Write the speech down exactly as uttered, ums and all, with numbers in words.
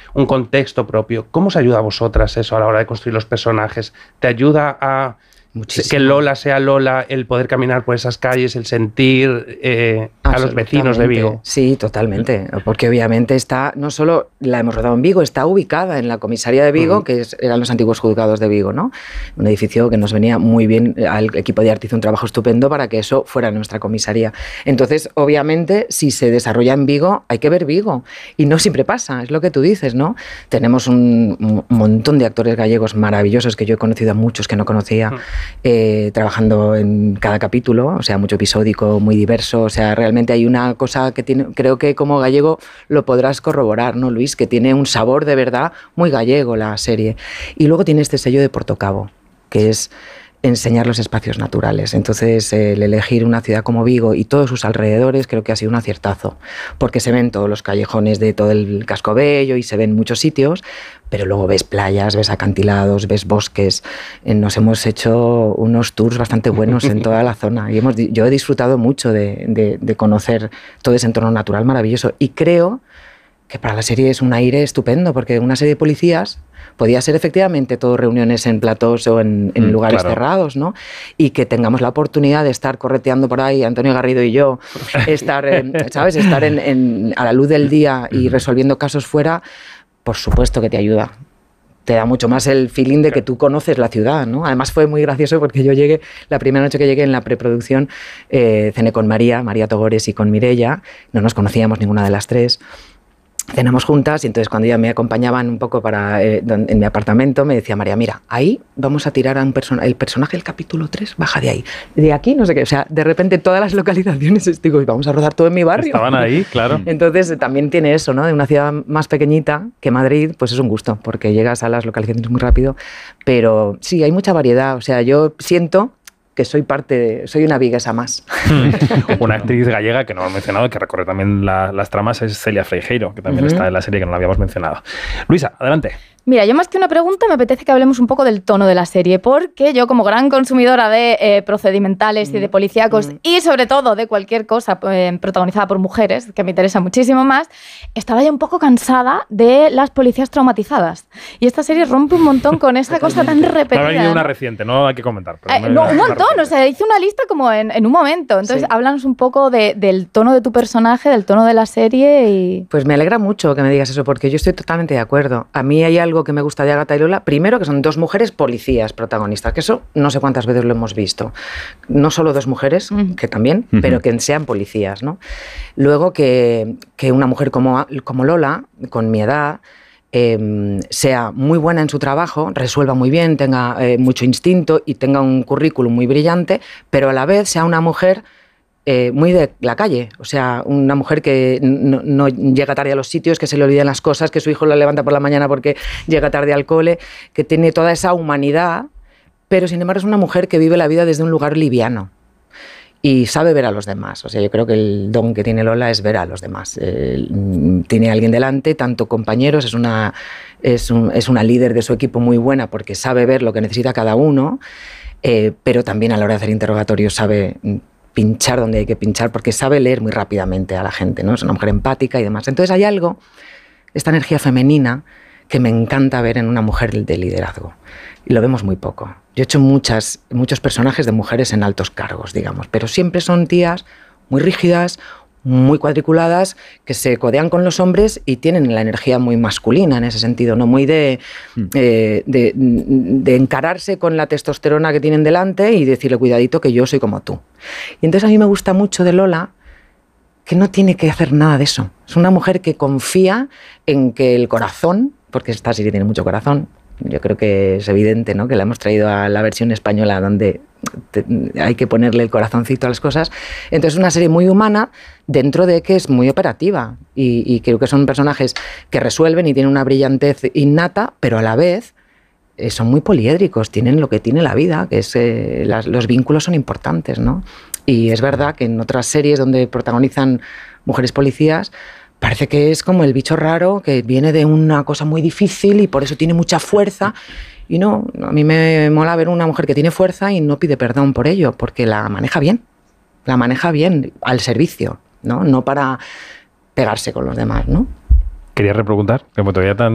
un contexto propio. ¿Cómo os ayuda a vosotras eso a la hora de construir los personajes? ¿Te ayuda a Muchísimo. que Lola sea Lola, el poder caminar por esas calles, el sentir eh, a los vecinos de Vigo? Sí, totalmente, porque obviamente está, no solo la hemos rodado en Vigo, está ubicada en la comisaría de Vigo, uh-huh. que es, eran los antiguos juzgados de Vigo, ¿no? Un edificio que nos venía muy bien, al equipo de arte hizo un trabajo estupendo para que eso fuera nuestra comisaría. Entonces, obviamente, si se desarrolla en Vigo, hay que ver Vigo, y no siempre pasa, es lo que tú dices, ¿no? Tenemos un, un montón de actores gallegos maravillosos, que yo he conocido a muchos que no conocía, uh-huh. Eh, trabajando en cada capítulo, o sea, mucho episódico, muy diverso, o sea, realmente hay una cosa que tiene, creo que como gallego lo podrás corroborar, ¿no, Luis? Que tiene un sabor de verdad muy gallego la serie. Y luego tiene este sello de Portocabo, que es enseñar los espacios naturales. Entonces, eh, el elegir una ciudad como Vigo y todos sus alrededores creo que ha sido un aciertazo, porque se ven todos los callejones de todo el casco bello y se ven muchos sitios, pero luego ves playas, ves acantilados, ves bosques. Eh, nos hemos hecho unos tours bastante buenos en toda la zona y hemos, yo he disfrutado mucho de, de, de conocer todo ese entorno natural maravilloso, y creo que para la serie es un aire estupendo, porque una serie de policías podía ser efectivamente todo reuniones en platós o en, en mm, lugares claro. cerrados, ¿no? Y que tengamos la oportunidad de estar correteando por ahí, Antonio Garrido y yo, estar, en, ¿sabes? Estar en, en, a la luz del día y resolviendo casos fuera, por supuesto que te ayuda. Te da mucho más el feeling de que tú conoces la ciudad, ¿no? Además fue muy gracioso porque yo llegué, la primera noche que llegué en la preproducción, eh, cené con María, María Togores y con Mireia, no nos conocíamos ninguna de las tres. Cenamos juntas y entonces cuando ya me acompañaban un poco para eh, en mi apartamento me decía María, mira, ahí vamos a tirar a un persona, el personaje del capítulo tres baja de ahí, de aquí no sé qué, o sea, de repente todas las localizaciones, digo, vamos a rodar todo en mi barrio. Estaban ahí, claro. Entonces también tiene eso, ¿no? De una ciudad más pequeñita que Madrid, pues es un gusto, porque llegas a las localizaciones muy rápido, pero sí, hay mucha variedad, o sea, yo siento que soy parte de, soy una viguesa más. Una actriz gallega que no hemos mencionado, que recorre también la, las tramas, es Celia Freijeiro, que también uh-huh. está en la serie, que no la habíamos mencionado. Luisa, adelante. Mira, yo más que una pregunta me apetece que hablemos un poco del tono de la serie, porque yo como gran consumidora de eh, procedimentales mm. y de policíacos mm. y sobre todo de cualquier cosa eh, protagonizada por mujeres, que me interesa muchísimo más, estaba ya un poco cansada de las policías traumatizadas. Y esta serie rompe un montón con esa cosa tan repetida. Ha venido una reciente, no hay que comentar. Pero eh, no, un montón, o sea, hice una lista como en, en un momento. Entonces, sí. háblanos un poco de, del tono de tu personaje, del tono de la serie y... Pues me alegra mucho que me digas eso, porque yo estoy totalmente de acuerdo. A mí hay algo que me gusta de Agatha y Lola, primero que son dos mujeres policías protagonistas, que eso no sé cuántas veces lo hemos visto, no solo dos mujeres, uh-huh. que también, uh-huh. pero que sean policías, ¿no? Luego que, que una mujer como, como Lola, con mi edad, eh, sea muy buena en su trabajo, resuelva muy bien, tenga eh, mucho instinto y tenga un currículum muy brillante, pero a la vez sea una mujer Eh, muy de la calle, o sea, una mujer que no, no llega tarde a los sitios, que se le olvidan las cosas, que su hijo la levanta por la mañana porque llega tarde al cole, que tiene toda esa humanidad, pero sin embargo es una mujer que vive la vida desde un lugar liviano y sabe ver a los demás. O sea, yo creo que el don que tiene Lola es ver a los demás. Eh, tiene a alguien delante, tanto compañeros, es una, es, un, es una líder de su equipo muy buena porque sabe ver lo que necesita cada uno, eh, pero también a la hora de hacer interrogatorios sabe pinchar donde hay que pinchar, porque sabe leer muy rápidamente a la gente, ¿no? Es una mujer empática y demás. Entonces hay algo, esta energía femenina, que me encanta ver en una mujer de liderazgo. Y lo vemos muy poco. Yo he hecho muchas, muchos personajes de mujeres en altos cargos, digamos, pero siempre son tías muy rígidas, muy cuadriculadas, que se codean con los hombres y tienen la energía muy masculina en ese sentido, ¿no? Muy de, mm. eh, de, de encararse con la testosterona que tienen delante y decirle, cuidadito, que yo soy como tú. Y entonces a mí me gusta mucho de Lola que no tiene que hacer nada de eso. Es una mujer que confía en que el corazón, porque esta serie tiene mucho corazón, yo creo que es evidente, ¿no? Que la hemos traído a la versión española donde te, hay que ponerle el corazoncito a las cosas. Entonces es una serie muy humana dentro de que es muy operativa y, y creo que son personajes que resuelven y tienen una brillantez innata, pero a la vez eh, son muy poliédricos, tienen lo que tiene la vida, que es eh, las, los vínculos son importantes, ¿no? Y es verdad que en otras series donde protagonizan mujeres policías parece que es como el bicho raro que viene de una cosa muy difícil y por eso tiene mucha fuerza. Y no, a mí me mola ver una mujer que tiene fuerza y no pide perdón por ello, porque la maneja bien, la maneja bien al servicio, ¿no? No para pegarse con los demás, ¿no? Quería repreguntar, como todavía tan